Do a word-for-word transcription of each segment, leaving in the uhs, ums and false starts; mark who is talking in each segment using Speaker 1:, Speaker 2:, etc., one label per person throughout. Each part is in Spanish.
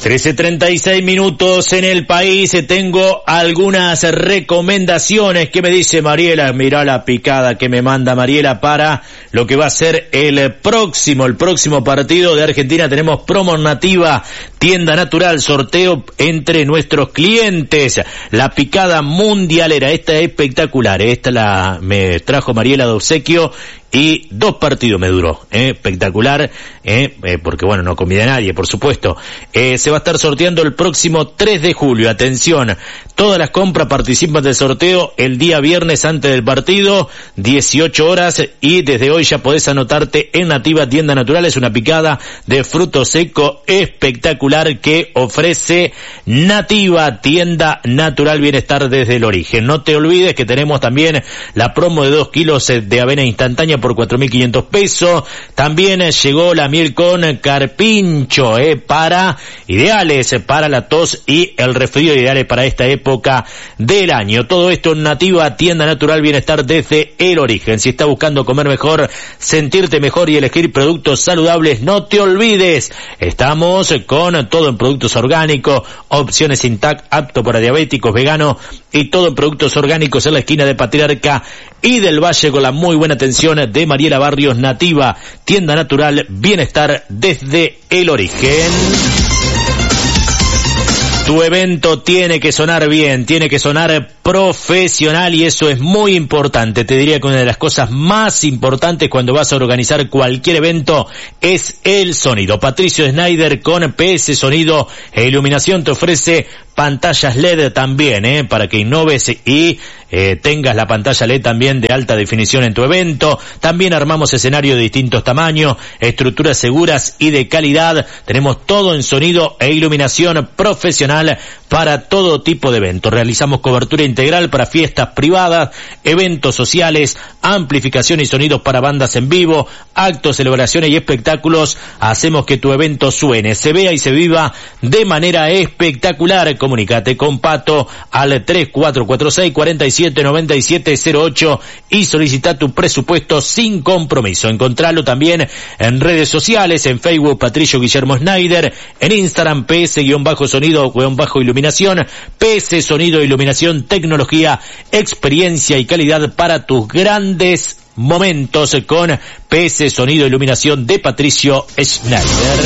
Speaker 1: trece treinta y seis minutos en el país. Tengo algunas recomendaciones. ¿Qué me dice Mariela? Mirá la picada que me manda Mariela para lo que va a ser el próximo, el próximo partido de Argentina. Tenemos promo nativa, tienda natural, sorteo entre nuestros clientes. La picada mundialera, esta es espectacular. Esta la me trajo Mariela de obsequio. Y dos partidos me duró, ¿eh? Espectacular, ¿eh? Eh, porque bueno, no comí de nadie, por supuesto. Eh, se va a estar sorteando el próximo tres de julio, atención, todas las compras participan del sorteo el día viernes antes del partido, dieciocho horas, y desde hoy ya podés anotarte en Nativa Tienda Natural. Es una picada de fruto seco espectacular que ofrece Nativa Tienda Natural, bienestar desde el origen. No te olvides que tenemos también la promo de dos kilos de avena instantánea por cuatro mil quinientos pesos. También llegó la miel con carpincho, eh, para ideales para la tos y el resfrío, ideales para esta época del año. Todo esto en Nativa Tienda Natural, bienestar desde el origen. Si estás buscando comer mejor, sentirte mejor y elegir productos saludables, no te olvides, estamos con todo en productos orgánicos, opciones Intac, apto para diabéticos, veganos, y todo en productos orgánicos en la esquina de Patriarca y del Valle, con la muy buena atención de Mariela Barrios. Nativa Tienda Natural, bienestar desde el origen. Tu evento tiene que sonar bien, tiene que sonar profesional, y eso es muy importante. Te diría que una de las cosas más importantes cuando vas a organizar cualquier evento es el sonido. Patricio Schneider con P S Sonido e Iluminación te ofrece pantallas L E D también, eh, para que innoves y eh, tengas la pantalla L E D también de alta definición en tu evento. También armamos escenarios de distintos tamaños, estructuras seguras y de calidad. Tenemos todo en sonido e iluminación profesional para todo tipo de eventos. Realizamos cobertura integral para fiestas privadas, eventos sociales, amplificación y sonidos para bandas en vivo, actos, celebraciones y espectáculos. Hacemos que tu evento suene, se vea y se viva de manera espectacular. Comunícate con Pato al tres cuatro cuatro seis, cuatro siete nueve siete cero ocho y solicita tu presupuesto sin compromiso. Encontralo también en redes sociales, en Facebook Patricio Guillermo Schneider, en Instagram P S-sonido-iluminación, P S Sonido, Iluminación, tecnología, experiencia y calidad para tus grandes momentos con P S Sonido, Iluminación de Patricio Schneider.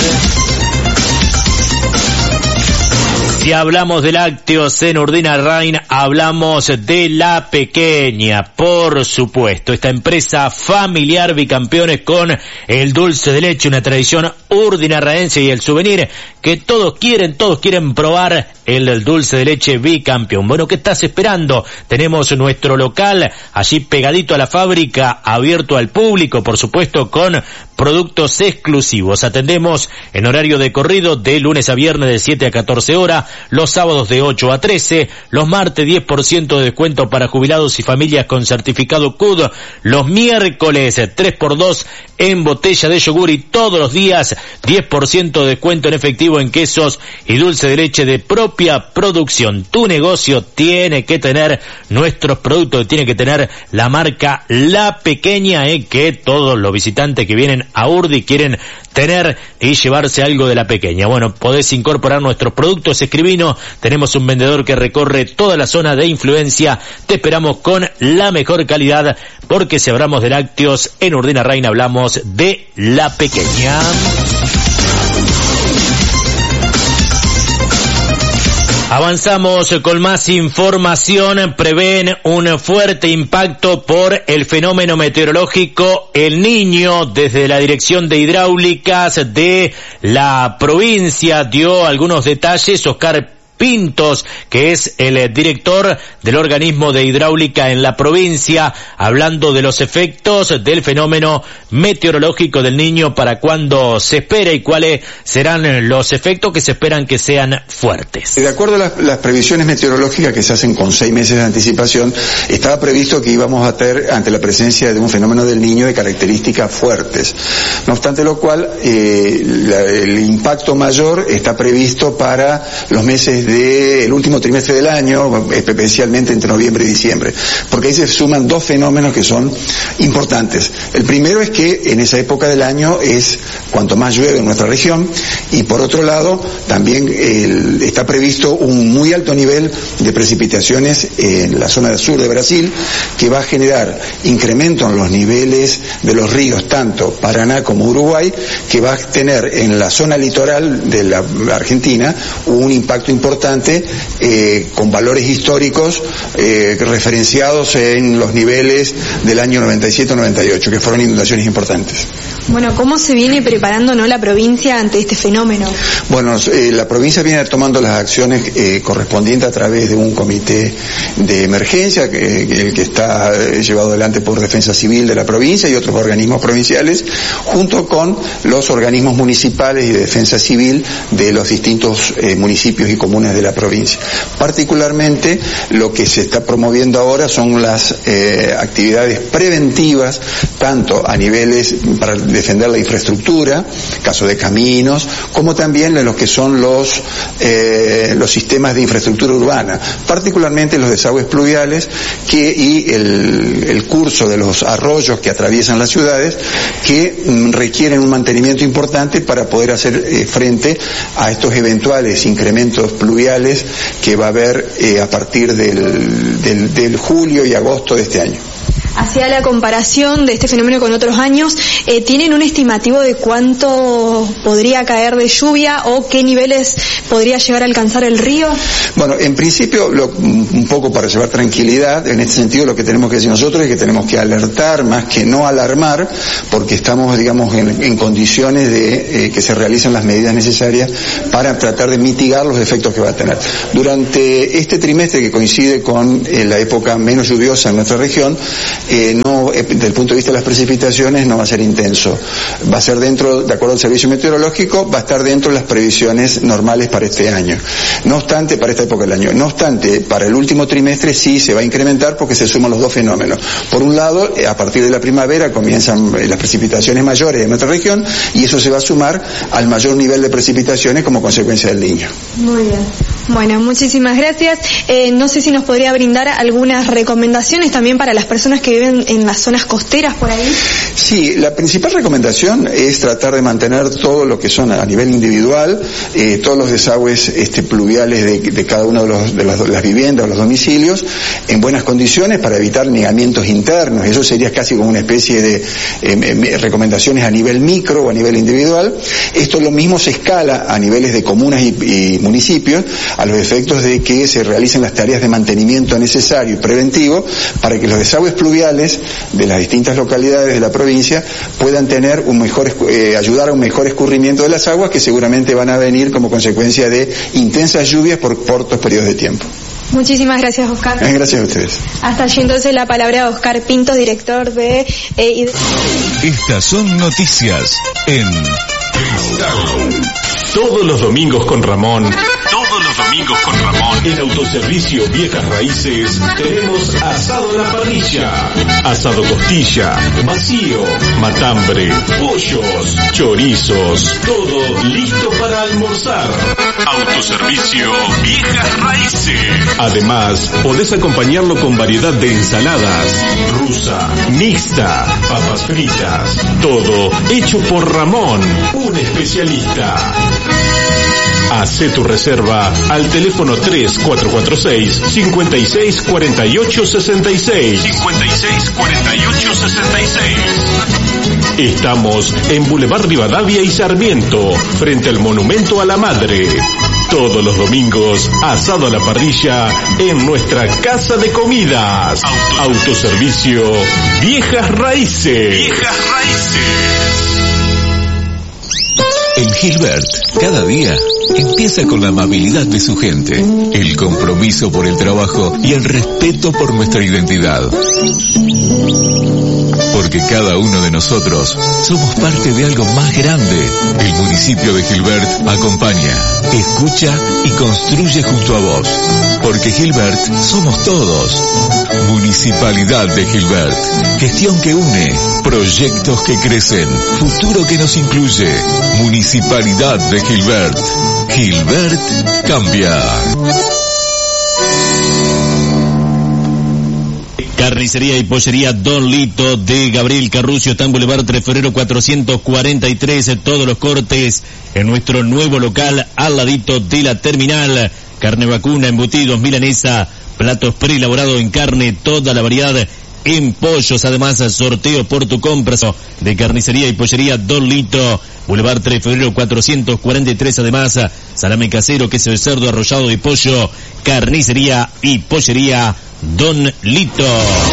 Speaker 1: Si hablamos de lácteos en Urdina Rain, hablamos de La Pequeña, por supuesto. Esta empresa familiar, bicampeones con el dulce de leche, una tradición urdinarraense, y el souvenir que todos quieren, todos quieren probar el, el dulce de leche bicampeón. Bueno, ¿qué estás esperando? Tenemos nuestro local allí pegadito a la fábrica, abierto al público, por supuesto, con productos exclusivos. Atendemos en horario de corrido de lunes a viernes de siete a catorce horas, los sábados de ocho a trece, los martes diez por ciento de descuento para jubilados y familias con certificado C U D, los miércoles tres por dos en botella de yogur, y todos los días diez por ciento de descuento en efectivo en quesos y dulce de leche de propia producción. Tu negocio tiene que tener nuestros productos, tiene que tener la marca La Pequeña, eh, que todos los visitantes que vienen a Urdi quieren tener y llevarse algo de La Pequeña. Bueno, podés incorporar nuestros productos, escribinos, tenemos un vendedor que recorre toda la zona de influencia. Te esperamos con la mejor calidad, porque si hablamos de lácteos en Urdina Rain, hablamos de La Pequeña. Avanzamos con más información. Prevén un fuerte impacto por el fenómeno meteorológico El Niño. Desde la Dirección de Hidráulicas de la provincia dio algunos detalles Oscar Pintos, que es el director del organismo de hidráulica en la provincia, hablando de los efectos del fenómeno meteorológico del Niño, para cuándo se espera y cuáles serán los efectos que se esperan que sean fuertes.
Speaker 2: De acuerdo a las, las previsiones meteorológicas que se hacen con seis meses de anticipación, estaba previsto que íbamos a tener ante la presencia de un fenómeno del Niño de características fuertes. No obstante lo cual, eh, la, el impacto mayor está previsto para los meses de del último trimestre del año, especialmente entre noviembre y diciembre, porque ahí se suman dos fenómenos que son importantes. El primero es que en esa época del año es cuanto más llueve en nuestra región, y por otro lado también el, está previsto un muy alto nivel de precipitaciones en la zona del sur de Brasil, que va a generar incremento en los niveles de los ríos, tanto Paraná como Uruguay, que va a tener en la zona litoral de la Argentina un impacto importante eh, con valores históricos eh, referenciados en los niveles del año noventa y siete noventa y ocho, que fueron inundaciones importantes.
Speaker 3: Bueno, ¿cómo se viene preparando, no, la provincia ante este fenómeno?
Speaker 2: Bueno, eh, la provincia viene tomando las acciones eh, correspondientes a través de un comité de emergencia, que, que el que está eh, llevado adelante por Defensa Civil de la provincia y otros organismos provinciales, junto con los organismos municipales y de defensa civil de los distintos eh, municipios y comunas de la provincia. Particularmente, lo que se está promoviendo ahora son las eh, actividades preventivas, tanto a niveles para defender la infraestructura, caso de caminos, como también en lo que son los eh, los sistemas de infraestructura urbana, particularmente los desagües pluviales que y el, el curso de los arroyos que atraviesan las ciudades, que mm, requieren un mantenimiento importante para poder hacer eh, frente a estos eventuales incrementos pluviales que va a haber eh, a partir del, del, del julio y agosto de este año.
Speaker 3: Hacia la comparación de este fenómeno con otros años, eh, ¿tienen un estimativo de cuánto podría caer de lluvia o qué niveles podría llegar a alcanzar el río?
Speaker 2: Bueno, en principio, lo, un poco para llevar tranquilidad, en este sentido lo que tenemos que decir nosotros es que tenemos que alertar más que no alarmar, porque estamos, digamos, en, en condiciones de eh, que se realicen las medidas necesarias para tratar de mitigar los efectos que va a tener. Durante este trimestre, que coincide con eh, la época menos lluviosa en nuestra región, Eh, no, eh, desde el punto de vista de las precipitaciones no va a ser intenso, va a ser dentro, de acuerdo al servicio meteorológico, va a estar dentro de las previsiones normales para este año. No obstante, para esta época del año, no obstante, para el último trimestre sí se va a incrementar porque se suman los dos fenómenos. Por un lado, eh, a partir de la primavera comienzan eh, las precipitaciones mayores en nuestra región, y eso se va a sumar al mayor nivel de precipitaciones como consecuencia del Niño.
Speaker 3: Muy bien. Bueno, muchísimas gracias. Eh, no sé si nos podría brindar algunas recomendaciones también para las personas que viven en las zonas costeras por ahí.
Speaker 2: Sí, la principal recomendación es tratar de mantener todo lo que son a nivel individual, eh, todos los desagües este, pluviales de, de cada una de, los, de las, las viviendas o los domicilios en buenas condiciones para evitar negamientos internos. Eso sería casi como una especie de eh, recomendaciones a nivel micro o a nivel individual. Esto lo mismo se escala a niveles de comunas y, y municipios, a los efectos de que se realicen las tareas de mantenimiento necesario y preventivo para que los desagües pluviales de las distintas localidades de la provincia puedan tener un mejor, eh, ayudar a un mejor escurrimiento de las aguas, que seguramente van a venir como consecuencia de intensas lluvias por cortos periodos de tiempo.
Speaker 3: Muchísimas gracias, Oscar.
Speaker 2: Gracias a ustedes.
Speaker 3: Hasta allí entonces la palabra a Oscar Pintos, director de... Eh,
Speaker 4: Estas son noticias en
Speaker 5: Todos los domingos con Ramón. Todos los domingos con Ramón. En Autoservicio Viejas Raíces tenemos asado a la parrilla, asado costilla, vacío, matambre, pollos, chorizos, todo listo para almorzar. Autoservicio Viejas Raíces. Además, podés acompañarlo con variedad de ensaladas, rusa, mixta, papas fritas, todo hecho por Ramón, un especialista. Hacé tu reserva al teléfono tres cuatro cuatro seis, cinco seis cuatro ocho seis seis. cinco seis cuatro ocho seis seis. Estamos en Boulevard Rivadavia y Sarmiento, frente al Monumento a la Madre. Todos los domingos, asado a la parrilla en nuestra casa de comidas. Autoservicio Viejas Raíces. Viejas Raíces.
Speaker 4: En Gilbert, cada día empieza con la amabilidad de su gente, el compromiso por el trabajo y el respeto por nuestra identidad. Porque cada uno de nosotros somos parte de algo más grande. El municipio de Gilbert acompaña, escucha y construye junto a vos. Porque Gilbert somos todos. Municipalidad de Gilbert. Gestión que une, proyectos que crecen, futuro que nos incluye. Municipalidad de Gilbert. Gilbert cambia.
Speaker 1: Carnicería y pollería Don Lito de Gabriel Carrucio, está en Boulevard tres de Febrero cuatrocientos cuarenta y tres, todos los cortes en nuestro nuevo local al ladito de la terminal. Carne vacuna, embutidos, milanesa, platos preelaborados en carne, toda la variedad en pollos, además sorteo por tu compra de Carnicería y pollería Don Lito, Boulevard tres de Febrero cuatrocientos cuarenta y tres, además salame casero, queso de cerdo, arrollado de pollo, Carnicería y pollería Don Lito.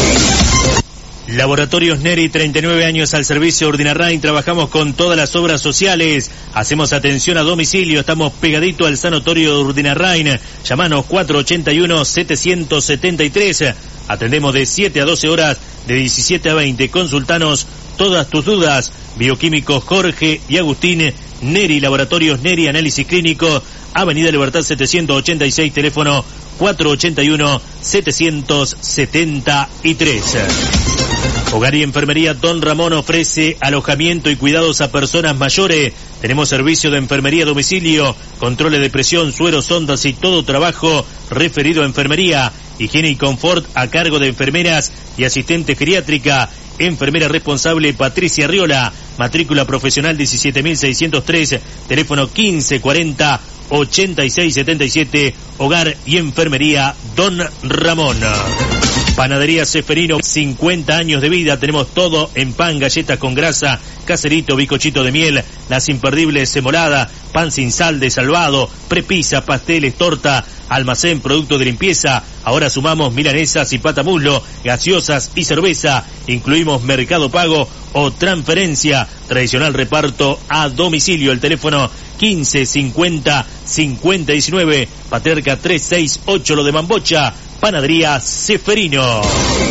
Speaker 1: Laboratorios Neri, treinta y nueve años al servicio de Urdinarrain, trabajamos con todas las obras sociales, hacemos atención a domicilio, estamos pegadito al sanatorio de Urdinarrain, llamanos cuatro ochenta y uno, setecientos setenta y tres, atendemos de siete a doce horas, de diecisiete a veinte, consultanos todas tus dudas, bioquímicos Jorge y Agustín Neri, Laboratorios Neri, análisis clínico, Avenida Libertad setecientos ochenta y seis, teléfono cuatro ochenta y uno, setecientos setenta y tres. Hogar y Enfermería Don Ramón ofrece alojamiento y cuidados a personas mayores. Tenemos servicio de enfermería a domicilio, controles de presión, sueros, sondas y todo trabajo referido a enfermería. Higiene y confort a cargo de enfermeras y asistente geriátrica. Enfermera responsable Patricia Riola. Matrícula profesional diecisiete mil seiscientos tres. Teléfono quince cuarenta, ochenta y seis setenta y siete. Hogar y Enfermería Don Ramón. Panadería Ceferino, cincuenta años de vida, tenemos todo en pan, galletas con grasa, caserito, bizcochito de miel, las imperdibles semolada, pan sin sal de Salvado, prepisa, pasteles, torta, almacén, producto de limpieza, ahora sumamos milanesas y patamuslo, gaseosas y cerveza, incluimos mercado pago o transferencia, tradicional reparto a domicilio, el teléfono quince cincuenta cincuenta diecinueve, Paterca trescientos sesenta y ocho, lo de Mambocha. Panadería Ceferino.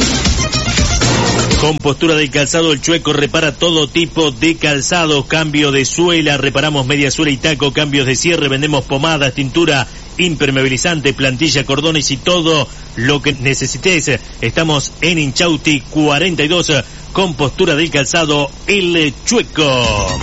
Speaker 1: Compostura del calzado El Chueco, repara todo tipo de calzado, cambio de suela, reparamos media suela y taco, cambios de cierre, vendemos pomadas, tintura, impermeabilizante, plantilla, cordones y todo lo que necesites. Estamos en Inchausti cuarenta y dos, Compostura del calzado El Chueco.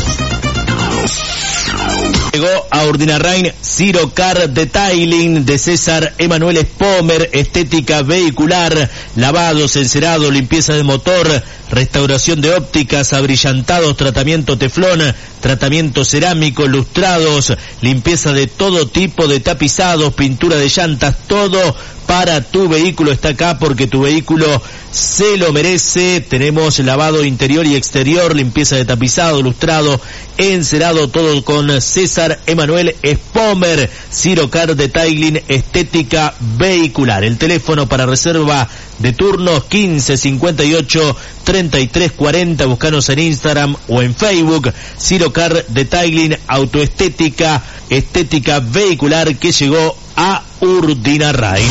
Speaker 1: Llegó a Urdinarrain Ciro Car Detailing de César Emanuel Spomer, estética vehicular, lavados, encerado, limpieza de motor, restauración de ópticas, abrillantados, tratamiento teflón, tratamiento cerámico, lustrados, limpieza de todo tipo de tapizados, pintura de llantas, todo para tu vehículo está acá porque tu vehículo se lo merece. Tenemos lavado interior y exterior, limpieza de tapizado, lustrado, encerado, todo con César Emanuel Spomer, Ciro Car Detailing, estética vehicular. El teléfono para reserva de turnos quince cincuenta y ocho, treinta y tres cuarenta, buscanos en Instagram o en Facebook. Ciro Car Detailing, autoestética, estética vehicular que llegó a Urdinarrain.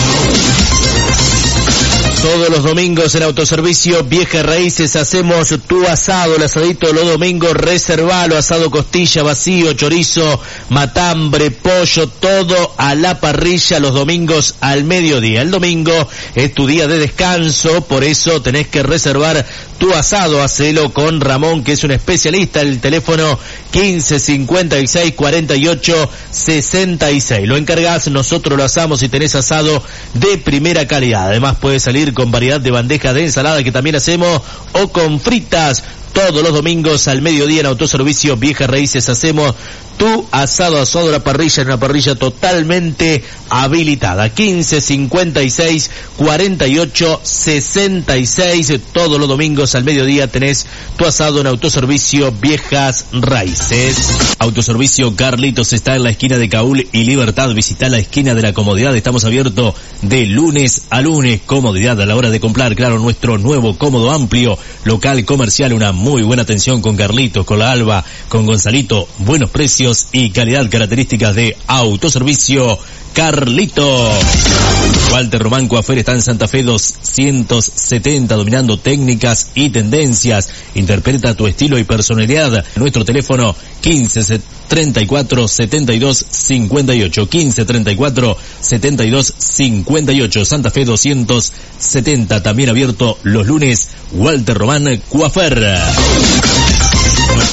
Speaker 1: Todos los domingos en Autoservicio Viejas Raíces hacemos tu asado, el asadito los domingos, reservalo, asado costilla, vacío, chorizo, matambre, pollo, todo a la parrilla los domingos al mediodía. El domingo es tu día de descanso, por eso tenés que reservar tu asado, hacelo con Ramón, que es un especialista, el teléfono quince cincuenta y seis cuarenta y ocho sesenta y seis. Lo encargás, nosotros lo asamos y tenés asado de primera calidad. Además puede salir con variedad de bandejas de ensalada que también hacemos o con fritas. Todos los domingos al mediodía en Autoservicio Viejas Raíces hacemos tu asado, asado a la parrilla, en una parrilla totalmente habilitada. quince cincuenta y seis cuarenta y ocho sesenta y seis. Todos los domingos al mediodía tenés tu asado en Autoservicio Viejas Raíces. Autoservicio Carlitos está en la esquina de Caúl y Libertad. Visita la esquina de la comodidad. Estamos abiertos de lunes a lunes. Comodidad a la hora de comprar. Claro, nuestro nuevo, cómodo, amplio local comercial. Una muy buena atención con Carlitos, con la Alba, con Gonzalito. Buenos precios y calidad, características de Autoservicio Carlito. Walter Román Coafer está en Santa Fe doscientos setenta, dominando técnicas y tendencias. Interpreta tu estilo y personalidad. Nuestro teléfono quince treinta y cuatro setenta y dos cincuenta y ocho, quince treinta y cuatro setenta y dos cincuenta y ocho. Santa Fe doscientos setenta, también abierto los lunes. Walter Román Coafer.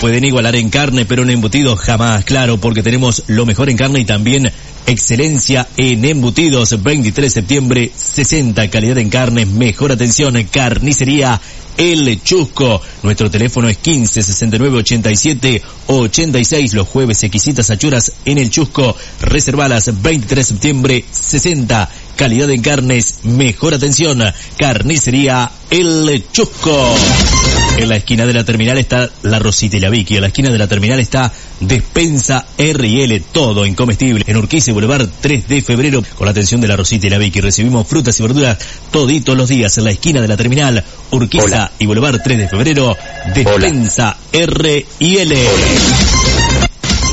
Speaker 1: pueden igualar en carne, pero en embutidos jamás, claro, porque tenemos lo mejor en carne y también excelencia en embutidos. Veintitrés de septiembre, sesenta, calidad en carne, mejor atención, carnicería El Chusco. Nuestro teléfono es quince, sesenta y nueve, ochenta y siete, ochenta y seis. Los jueves exquisitas achuras en El Chusco. Reservalas. Veintitrés de septiembre, sesenta, calidad en carnes, mejor atención, carnicería El Chusco. En la esquina de la terminal está la Rosita y la Vicky. En la esquina de la terminal está Despensa R y L, todo en comestible. En Urquiza Boulevard, tres de febrero, con la atención de la Rosita y la Vicky. Recibimos frutas y verduras toditos los días. En la esquina de la terminal, Urquiza Hola. y Boulevard, tres de febrero, Despensa Hola. R y L. Hola.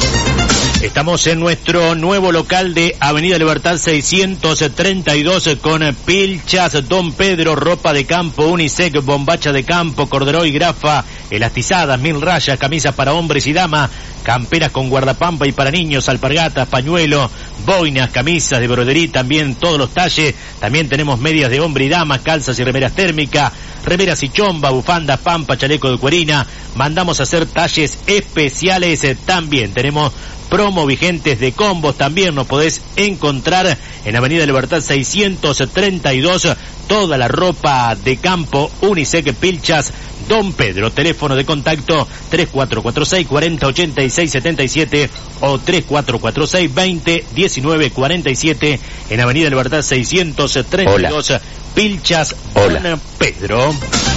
Speaker 1: Estamos en nuestro nuevo local de Avenida Libertad seiscientos treinta y dos con pilchas Don Pedro, ropa de campo, unisex, bombacha de campo, corderoy, grafa, elastizadas, mil rayas, camisas para hombres y damas, camperas con guardapampa y para niños, alpargatas, pañuelos, boinas, camisas de brodería, también todos los talles. También tenemos medias de hombre y dama, calzas y remeras térmicas, remeras y chomba, bufandas, pampa, chaleco de cuerina. Mandamos a hacer talles especiales eh, también. Tenemos promo vigentes de combos, también nos podés encontrar en Avenida Libertad seiscientos treinta y dos, toda la ropa de campo, unisex, pilchas Don Pedro. Teléfono de contacto tres cuatro cuatro seis, cuarenta, ochenta y seis, setenta y siete o tres cuatro cuatro seis, veinte, diecinueve, cuarenta y siete en Avenida Libertad seiscientos treinta y dos. Hola. Pilchas Hola. Don Pedro.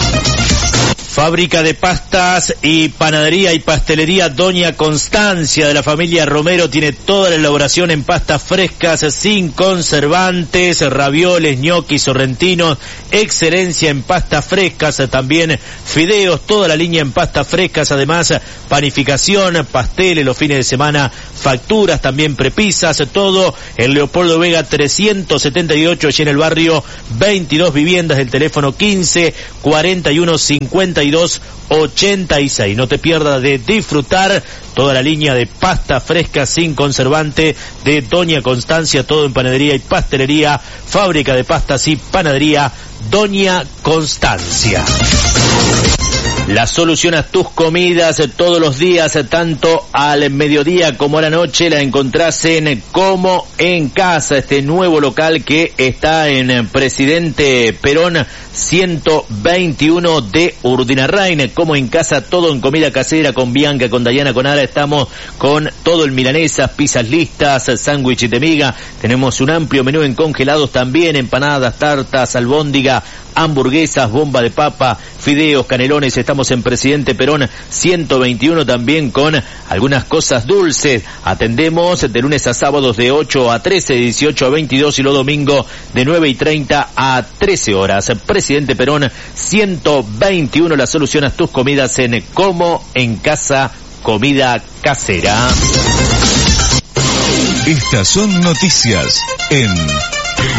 Speaker 1: Fábrica de pastas y panadería y pastelería Doña Constancia, de la familia Romero, tiene toda la elaboración en pastas frescas, sin conservantes, ravioles, ñoquis, sorrentinos, excelencia en pastas frescas, también fideos, toda la línea en pastas frescas, además panificación, pasteles los fines de semana, facturas, también prepisas, todo en Leopoldo Vega trescientos setenta y ocho, allí en el barrio, veintidós viviendas, del teléfono quince, cuarenta y uno, cincuenta y dos, ochenta y seis. No te pierdas de disfrutar toda la línea de pasta fresca sin conservante de Doña Constancia, todo en panadería y pastelería, fábrica de pastas y panadería Doña Constancia. La solución a tus comidas todos los días, tanto al mediodía como a la noche, la encontrás en Como en Casa, este nuevo local que está en Presidente Perón ciento veintiuno de Urdinarrain. Como en Casa, todo en comida casera, con Bianca, con Dayana, con Ara. Estamos con todo en milanesas, pizzas listas, sándwiches de miga. Tenemos un amplio menú en congelados también, empanadas, tartas, albóndiga, hamburguesas, bomba de papa, fideos, canelones. Estamos en Presidente Perón ciento veintiuno también con algunas cosas dulces. Atendemos de lunes a sábados de ocho a trece, dieciocho a veintidós y los domingos de nueve y treinta a trece horas. Presidente Perón ciento veintiuno, la solución a tus comidas en Como en Casa, comida casera.
Speaker 4: Estas son noticias en